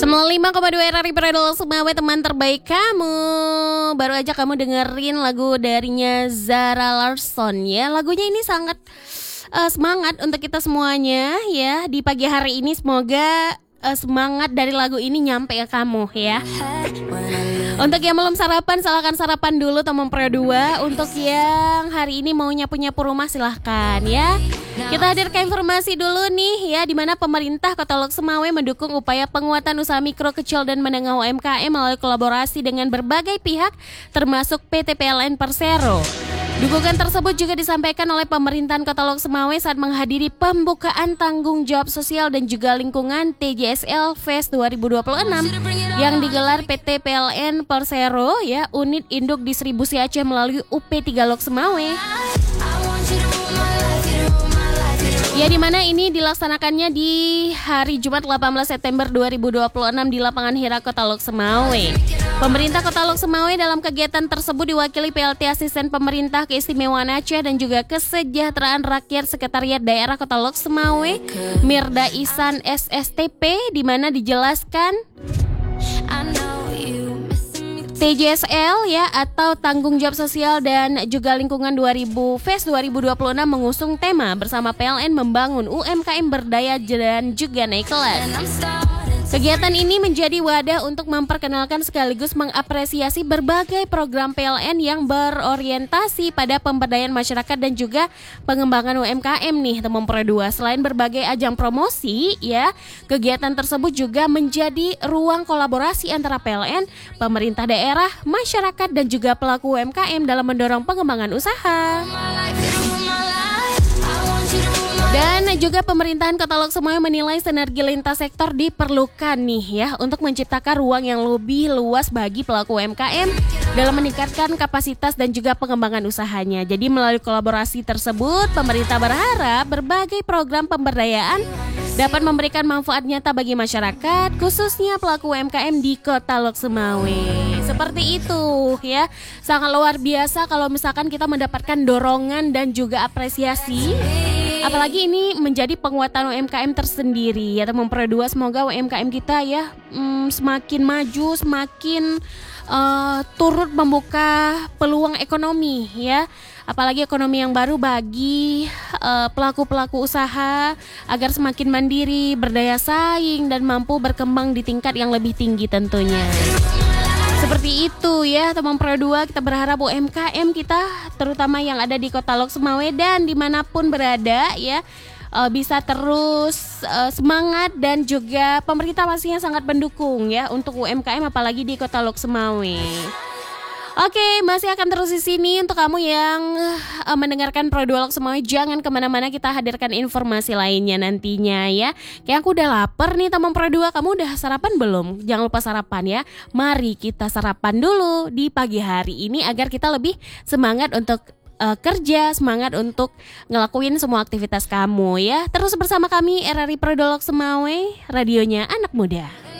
95,2 RRI Predol Sumawe, teman terbaik kamu. Baru aja kamu dengerin lagu darinya Zara Larsson ya. Lagunya ini sangat semangat untuk kita semuanya ya. Di pagi hari ini semoga semangat dari lagu ini nyampe ke kamu ya. Untuk yang belum sarapan, silahkan sarapan dulu teman Pro 2. Untuk yang hari ini mau nyapu-nyapu rumah silahkan ya. Kita hadir ke informasi dulu nih ya, di mana pemerintah Kota Lok Sumawe mendukung upaya penguatan usaha mikro, kecil dan menengah UMKM melalui kolaborasi dengan berbagai pihak termasuk PT PLN Persero. Dukungan tersebut juga disampaikan oleh pemerintahan Kota Lok Sumawe saat menghadiri pembukaan tanggung jawab sosial dan juga lingkungan TJSL Fest 2026 yang digelar PT PLN Persero ya, unit induk distribusi Aceh melalui UP3 Lok Sumawe. Ya, di mana ini dilaksanakannya di hari Jumat 18 September 2026 di lapangan Hira Kota Lok Sumawe. Pemerintah Kota Lok Sumawe dalam kegiatan tersebut diwakili PLT Asisten Pemerintah Keistimewaan Aceh dan juga Kesejahteraan Rakyat Sekretariat Daerah Kota Lok Sumawe, Mirda Ihsan SSTP, di mana dijelaskan TJSL ya, atau Tanggung Jawab Sosial dan juga Lingkungan 2000 Fest 2026 mengusung tema bersama PLN membangun UMKM berdaya dan juga naik kelas. Kegiatan ini menjadi wadah untuk memperkenalkan sekaligus mengapresiasi berbagai program PLN yang berorientasi pada pemberdayaan masyarakat dan juga pengembangan UMKM nih teman Pro 2. Selain berbagai ajang promosi ya, kegiatan tersebut juga menjadi ruang kolaborasi antara PLN, pemerintah daerah, masyarakat dan juga pelaku UMKM dalam mendorong pengembangan usaha. Dan juga pemerintahan Kota Lok Sumawe menilai sinergi lintas sektor diperlukan nih ya untuk menciptakan ruang yang lebih luas bagi pelaku UMKM dalam meningkatkan kapasitas dan juga pengembangan usahanya. Jadi melalui kolaborasi tersebut, pemerintah berharap berbagai program pemberdayaan dapat memberikan manfaat nyata bagi masyarakat, khususnya pelaku UMKM di Kota Lok Sumawe. Seperti itu ya, sangat luar biasa kalau misalkan kita mendapatkan dorongan dan juga apresiasi. Apalagi ini menjadi penguatan UMKM tersendiri ya teman Pro 2. Semoga UMKM kita ya semakin maju, semakin turut membuka peluang ekonomi ya. Apalagi ekonomi yang baru bagi pelaku-pelaku usaha agar semakin mandiri, berdaya saing dan mampu berkembang di tingkat yang lebih tinggi tentunya. Seperti itu ya teman Pro 2, kita berharap UMKM kita terutama yang ada di Kota Lok Sumawe dan dimanapun berada ya bisa terus semangat, dan juga pemerintah pastinya sangat mendukung ya untuk UMKM apalagi di Kota Lok Sumawe. Oke, masih akan terus di sini untuk kamu yang mendengarkan Pro 2 Lok Sumawe. Jangan kemana-mana, kita hadirkan informasi lainnya nantinya ya. Kayak aku udah lapar nih teman Pro 2. Kamu udah sarapan belum? Jangan lupa sarapan ya. Mari kita sarapan dulu di pagi hari ini agar kita lebih semangat untuk kerja, semangat untuk ngelakuin semua aktivitas kamu ya. Terus bersama kami RRI Pro 2 Lok Sumawe, radionya anak muda.